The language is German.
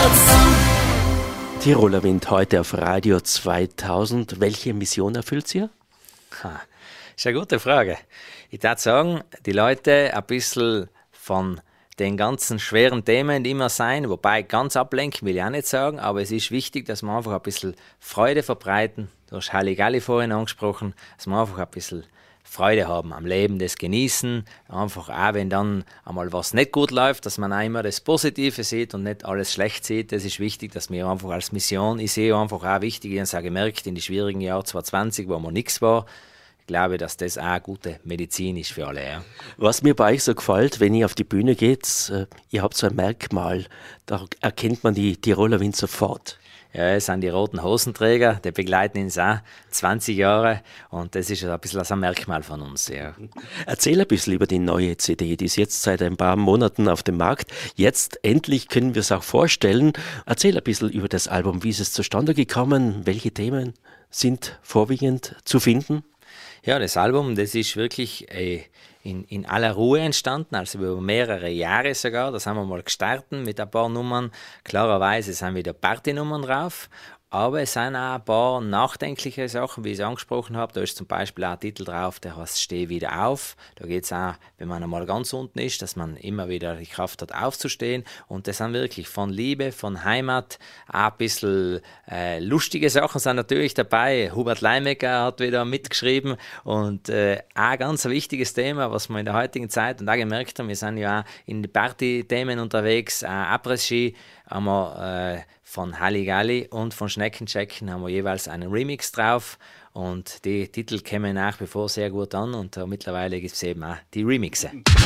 Tiroler Wind heute auf Radio 2000. Welche Mission erfüllt sie? Ist eine gute Frage. Ich würde sagen, die Leute ein bisschen von den ganzen schweren Themen, die immer sein, wobei ganz ablenken will ich auch nicht sagen, aber es ist wichtig, dass wir einfach ein bisschen Freude verbreiten. Du hast Halligalli vorhin angesprochen, dass wir einfach ein bisschen Freude haben am Leben, das Genießen, einfach auch wenn dann einmal was nicht gut läuft, dass man auch immer das Positive sieht und nicht alles schlecht sieht. Das ist wichtig, dass wir einfach als Mission, ich sehe einfach auch wichtig, ich habe es auch gemerkt, in die schwierigen Jahren 2020, wo man nichts war, ich glaube, dass das auch eine gute Medizin ist für alle. Ja. Was mir bei euch so gefällt, wenn ihr auf die Bühne geht, ihr habt so ein Merkmal, da erkennt man die Tiroler Wind sofort. Ja, es sind die roten Hosenträger, die begleiten uns auch 20 Jahre und das ist ein bisschen ein Merkmal von uns. Ja. Erzähl ein bisschen über die neue CD, die ist jetzt seit ein paar Monaten auf dem Markt. Jetzt endlich können wir es auch vorstellen. Erzähl ein bisschen über das Album, wie ist es zustande gekommen, welche Themen sind vorwiegend zu finden? Ja, das Album, das ist wirklich in aller Ruhe entstanden, also über mehrere Jahre sogar. Das haben wir mal gestartet mit ein paar Nummern. Klarerweise sind wieder Partynummern drauf, aber es sind auch ein paar nachdenkliche Sachen, wie ich es angesprochen habe. Da ist zum Beispiel auch ein Titel drauf, der heißt «Steh wieder auf». Da geht es auch, wenn man einmal ganz unten ist, dass man immer wieder die Kraft hat, aufzustehen. Und das sind wirklich von Liebe, von Heimat, auch ein bisschen lustige Sachen sind natürlich dabei. Hubert Leimecker hat wieder mitgeschrieben und auch ein ganz wichtiges Thema, was wir in der heutigen Zeit und auch gemerkt haben, wir sind ja auch in den Party-Themen unterwegs, Après-Ski haben wir von Halligalli und von Schneckenchecken haben wir jeweils einen Remix drauf und die Titel kämen nach wie vor sehr gut an und mittlerweile gibt es eben auch die Remixe.